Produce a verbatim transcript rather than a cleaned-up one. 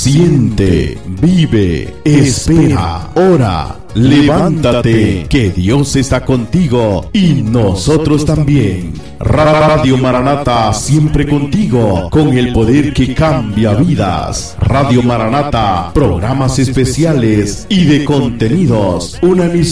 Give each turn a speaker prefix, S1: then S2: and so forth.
S1: Siente, vive, espera, ora. Levántate, que Dios está contigo y nosotros también. Radio Maranata, siempre contigo, con el poder que cambia vidas. Radio Maranata, programas especiales y de contenidos. Una emisión